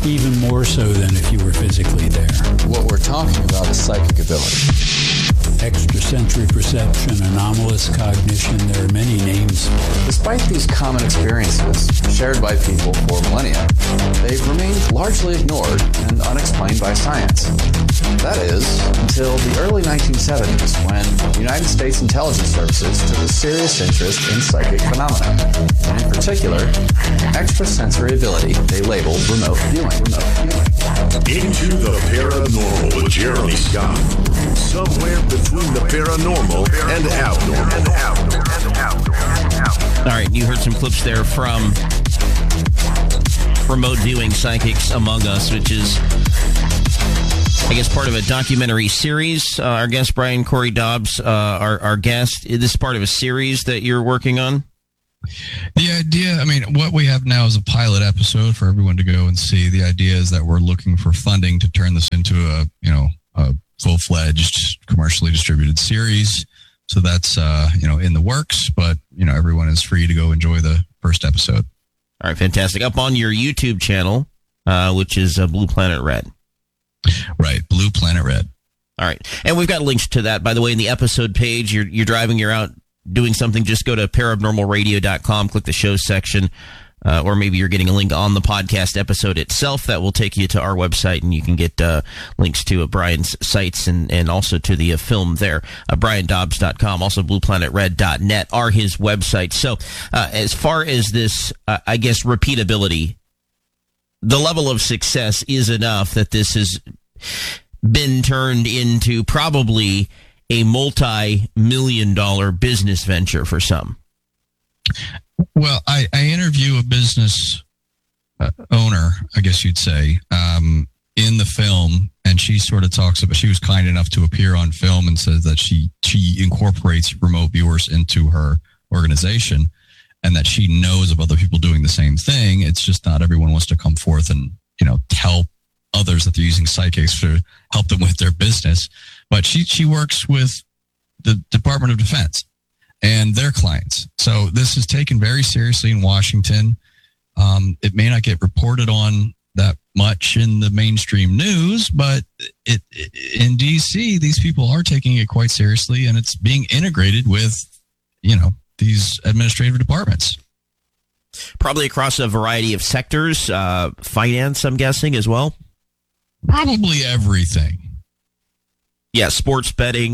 even more so than if you were physically there. What we're talking about is psychic ability. Extrasensory perception, anomalous cognition, there are many names. Despite these common experiences, shared by people for millennia, they've remained largely ignored and unexplained by science. That is, until the early 1970s, when United States intelligence services took a serious interest in psychic phenomena, and in particular, extrasensory ability they labeled remote viewing. Into the Paranormal with Jeremy Scott. Somewhere between the paranormal and abnormal. All right, you heard some clips there from Remote Viewing Psychics Among Us, which is, I guess, part of a documentary series. Our guest, Brian Corey Dobbs, our guest, is this part of a series that you're working on? The idea, I mean, what we have now is a pilot episode for everyone to go and see. The idea is that we're looking for funding to turn this into a full-fledged, commercially distributed series. So that's, in the works, but, everyone is free to go enjoy the first episode. All right, fantastic. Up on your YouTube channel, which is Blue Planet Red. Right, Blue Planet Red. All right. And we've got links to that, by the way, in the episode page. You're driving, you're out doing something, just go to paranormalradio.com, click the show section, or maybe you're getting a link on the podcast episode itself that will take you to our website, and you can get links to Brian's sites and also to the film there. BrianDobbs.com, also BluePlanetRed.net are his websites. So as far as this, I guess, repeatability, the level of success is enough that this has been turned into probably a multi-million-dollar business venture for some. Well, I interview a business owner, I guess you'd say, in the film, and she sort of talks about, she was kind enough to appear on film and says that she incorporates remote viewers into her organization and that she knows of other people doing the same thing. It's just not everyone wants to come forth and, tell others that they're using psychics to help them with their business. But she works with the Department of Defense and their clients. So this is taken very seriously in Washington. It may not get reported on that much in the mainstream news, but in D.C., these people are taking it quite seriously, and it's being integrated with, these administrative departments. Probably across a variety of sectors, finance, I'm guessing, as well? Probably everything. Yeah, sports betting,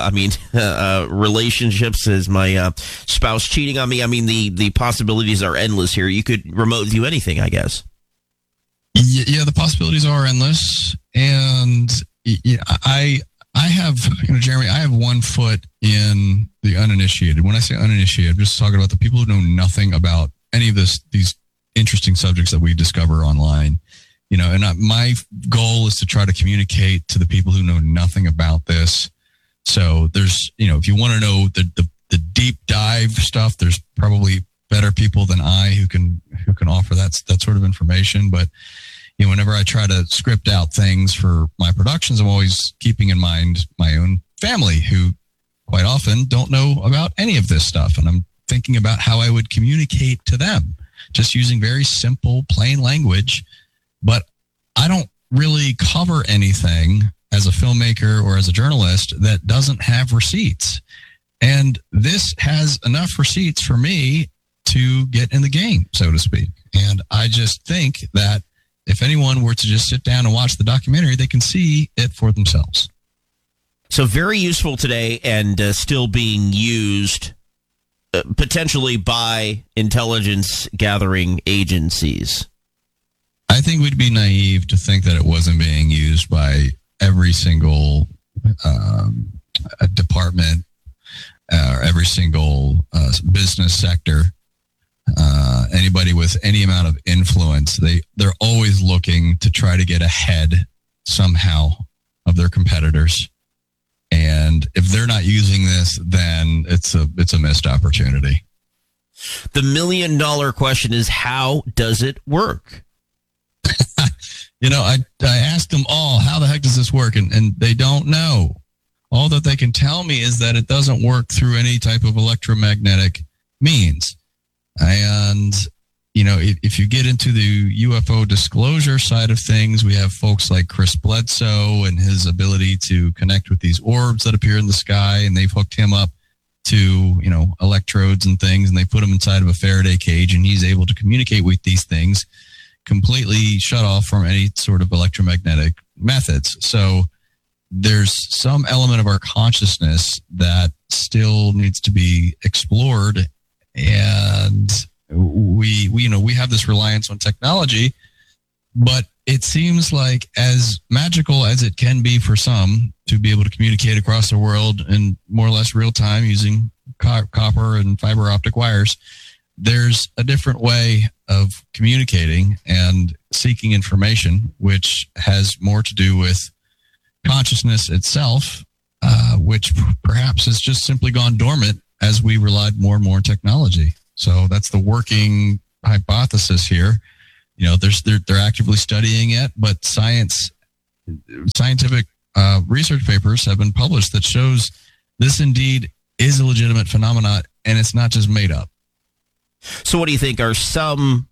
relationships. Is my spouse cheating on me? I mean, the possibilities are endless here. You could remote view anything, I guess. Yeah, the possibilities are endless. And I have, Jeremy, I have 1 foot in the uninitiated. When I say uninitiated, I'm just talking about the people who know nothing about any of these interesting subjects that we discover online. My goal is to try to communicate to the people who know nothing about this. So there's, if you want to know the deep dive stuff, there's probably better people than I who can offer that sort of information. But, whenever I try to script out things for my productions, I'm always keeping in mind my own family who quite often don't know about any of this stuff. And I'm thinking about how I would communicate to them just using very simple, plain language. But I don't really cover anything as a filmmaker or as a journalist that doesn't have receipts. And this has enough receipts for me to get in the game, so to speak. And I just think that if anyone were to just sit down and watch the documentary, they can see it for themselves. So very useful today, and still being used potentially by intelligence gathering agencies. I think we'd be naive to think that it wasn't being used by every single department or every single business sector. Anybody with any amount of influence, they're always looking to try to get ahead somehow of their competitors. And if they're not using this, then it's a missed opportunity. The $1 million question is, how does it work? I asked them all, how the heck does this work? And they don't know. All that they can tell me is that it doesn't work through any type of electromagnetic means. And if you get into the UFO disclosure side of things, we have folks like Chris Bledsoe and his ability to connect with these orbs that appear in the sky, and they've hooked him up to, electrodes and things, and they put him inside of a Faraday cage, and he's able to communicate with these things completely shut off from any sort of electromagnetic methods. So there's some element of our consciousness that still needs to be explored, and we have this reliance on technology, but it seems like, as magical as it can be for some to be able to communicate across the world in more or less real time using copper and fiber optic wires, there's a different way of communicating and seeking information, which has more to do with consciousness itself, which perhaps has just simply gone dormant as we relied more and more on technology. So that's the working hypothesis here. They're actively studying it, but scientific research papers have been published that shows this indeed is a legitimate phenomenon, and it's not just made up. So what do you think are some,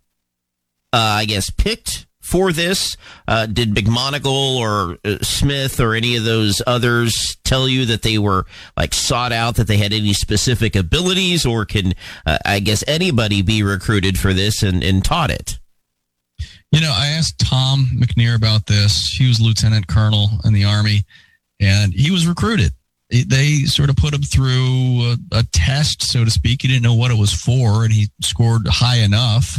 picked for this? Did McMoneagle or Smith or any of those others tell you that they were sought out, that they had any specific abilities, or can, anybody be recruited for this and taught it? I asked Tom McNear about this. He was lieutenant colonel in the Army, and he was recruited. They sort of put him through a test, so to speak. He didn't know what it was for, and he scored high enough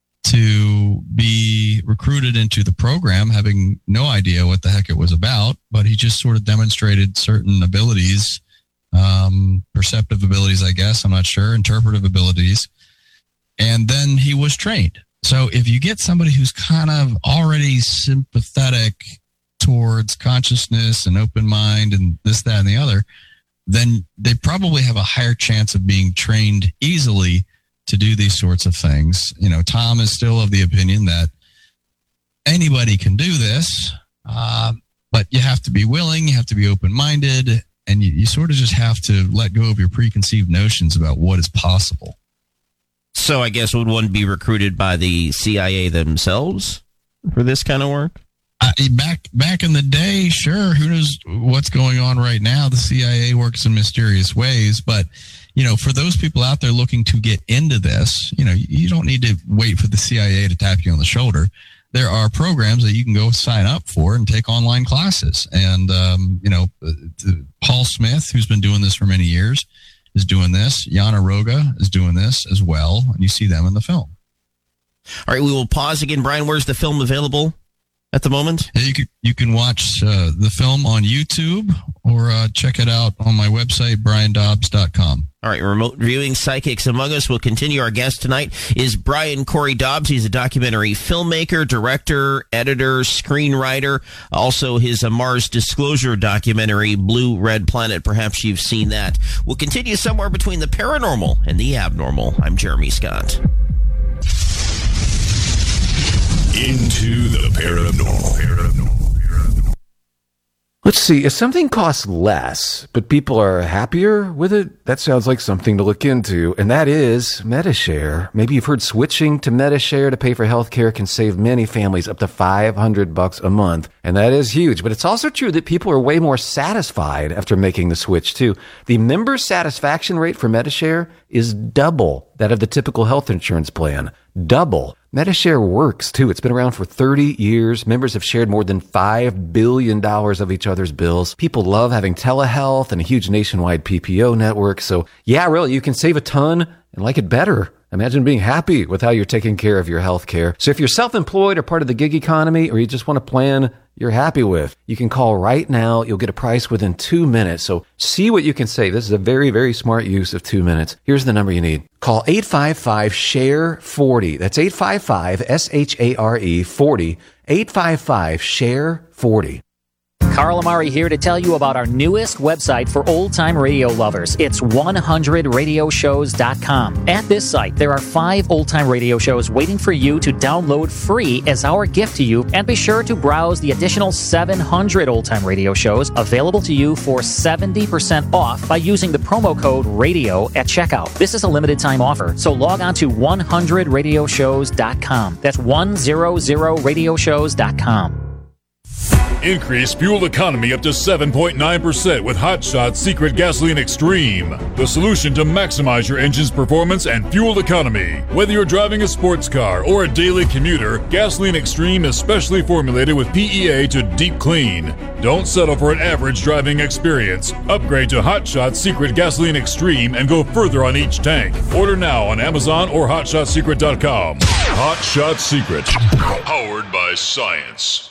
to be recruited into the program, having no idea what the heck it was about. But he just sort of demonstrated certain abilities, perceptive abilities, I guess. I'm not sure, interpretive abilities. And then he was trained. So if you get somebody who's kind of already sympathetic towards consciousness and open mind and this, that, and the other, then they probably have a higher chance of being trained easily to do these sorts of things. Tom is still of the opinion that anybody can do this, but you have to be willing, you have to be open-minded, and you sort of just have to let go of your preconceived notions about what is possible. So I guess would one be recruited by the CIA themselves for this kind of work? Back in the day, sure. Who knows what's going on right now? The CIA works in mysterious ways, but for those people out there looking to get into this, you don't need to wait for the CIA to tap you on the shoulder. There are programs that you can go sign up for and take online classes. And Paul Smith, who's been doing this for many years, is doing this. Yana Roga is doing this as well, and you see them in the film. All right, we will pause again. Brian, where's the film available at the moment? You can watch the film on YouTube or check it out on my website, briandobbs.com. All right, remote viewing Psychics Among Us will continue. Our guest tonight is Brian Corey Dobbs. He's a documentary filmmaker, director, editor, screenwriter. Also, his Mars Disclosure documentary, Blue Red Planet. Perhaps you've seen that. We'll continue somewhere between the paranormal and the abnormal. I'm Jeremy Scott. Into the paranormal. Let's see, if something costs less, but people are happier with it, that sounds like something to look into, and that is Medi-Share. Maybe you've heard switching to Medi-Share to pay for healthcare can save many families up to $500 a month, and that is huge. But it's also true that people are way more satisfied after making the switch, too. The member satisfaction rate for Medi-Share is double that of the typical health insurance plan. Double. Medi-Share works, too. It's been around for 30 years. Members have shared more than $5 billion of each other's bills. People love having telehealth and a huge nationwide PPO network. So, yeah, really, you can save a ton and like it better. Imagine being happy with how you're taking care of your health care. So if you're self-employed or part of the gig economy, or you just want a plan you're happy with, you can call right now. You'll get a price within 2 minutes. So see what you can save. This is a very, very smart use of 2 minutes. Here's the number you need. Call 855-SHARE-40. That's 855-SHARE-40. 855-SHARE-40. Carl Amari here to tell you about our newest website for old-time radio lovers. It's 100radioshows.com. At this site, there are 5 old-time radio shows waiting for you to download free as our gift to you, and be sure to browse the additional 700 old-time radio shows available to you for 70% off by using the promo code RADIO at checkout. This is a limited-time offer, so log on to 100radioshows.com. That's 100radioshows.com. Increase fuel economy up to 7.9% with Hot Shot Secret Gasoline Extreme, the solution to maximize your engine's performance and fuel economy. Whether you're driving a sports car or a daily commuter, Gasoline Extreme is specially formulated with PEA to deep clean. Don't settle for an average driving experience. Upgrade to Hot Shot Secret Gasoline Extreme and go further on each tank. Order now on Amazon or HotShotSecret.com. Hot Shot Secret, powered by science.